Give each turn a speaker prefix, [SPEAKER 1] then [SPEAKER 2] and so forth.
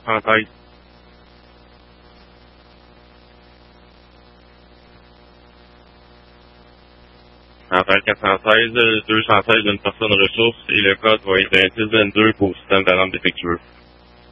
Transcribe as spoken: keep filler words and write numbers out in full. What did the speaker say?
[SPEAKER 1] cent seize. Appel quatre cent seize, deux cent seize d'une personne ressource et le code va être un six vingt-deux pour le système d'alarme défectueux.